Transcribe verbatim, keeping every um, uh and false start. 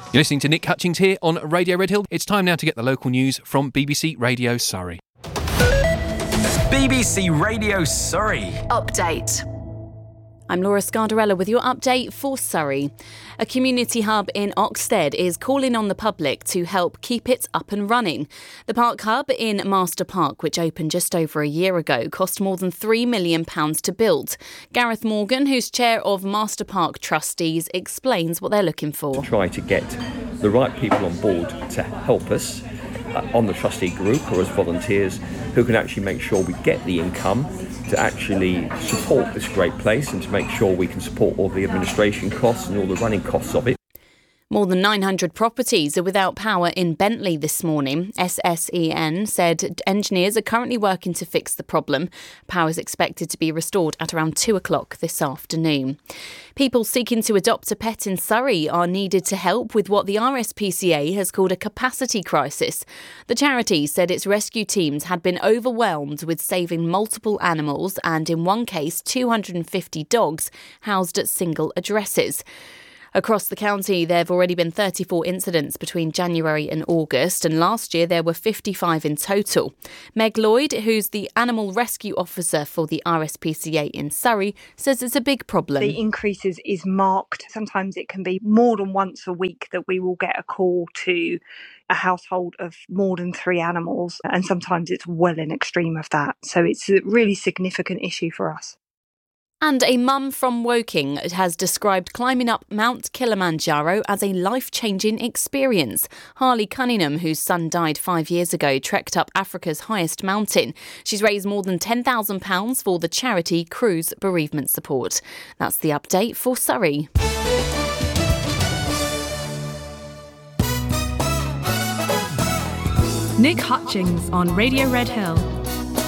You're listening to Nick Hutchings here on Radio Red Hill. It's time now to get the local news from B B C Radio Surrey. B B C Radio Surrey. Update. I'm Laura Scardarella with your update for Surrey. A community hub in Oxted is calling on the public to help keep it up and running. The Park Hub in Master Park, which opened just over a year ago, cost more than three million pounds to build. Gareth Morgan, who's chair of Master Park Trustees, explains what they're looking for. To try to get the right people on board to help us uh, on the trustee group or as volunteers who can actually make sure we get the income to actually support this great place and to make sure we can support all the administration costs and all the running costs of it. More than nine hundred properties are without power in Bentley this morning. S S E N said engineers are currently working to fix the problem. Power is expected to be restored at around two o'clock this afternoon. People seeking to adopt a pet in Surrey are needed to help with what the R S P C A has called a capacity crisis. The charity said its rescue teams had been overwhelmed with saving multiple animals and, in one case, two hundred fifty dogs housed at single addresses. Across the county, there have already been thirty-four incidents between January and August, and last year there were fifty-five in total. Meg Lloyd, who's the animal rescue officer for the R S P C A in Surrey, says it's a big problem. The increases is marked. Sometimes it can be more than once a week that we will get a call to a household of more than three animals, and sometimes it's well in extreme of that. So it's a really significant issue for us. And a mum from Woking has described climbing up Mount Kilimanjaro as a life-changing experience. Harley Cunningham, whose son died five years ago, trekked up Africa's highest mountain. She's raised more than ten thousand pounds for the charity Cruise Bereavement Support. That's the update for Surrey. Nick Hutchings on Radio Red Hill.